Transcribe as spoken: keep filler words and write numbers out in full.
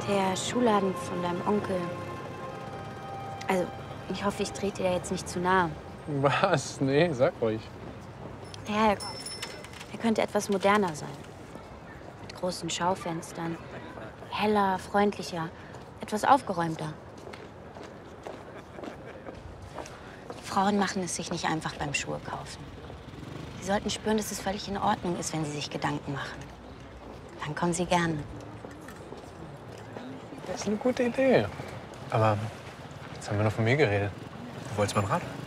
Der Schuhladen von deinem Onkel. Also, ich hoffe, ich trete dir jetzt nicht zu nahe. Was? Nee, sag ruhig. Ja, er, er könnte etwas moderner sein. Mit großen Schaufenstern. Heller, freundlicher, etwas aufgeräumter. Frauen machen es sich nicht einfach beim Schuhe kaufen. Sie sollten spüren, dass es völlig in Ordnung ist, wenn sie sich Gedanken machen. Dann kommen sie gerne. Das ist eine gute Idee. Aber jetzt haben wir noch von mir geredet. Du wolltest mein Rad?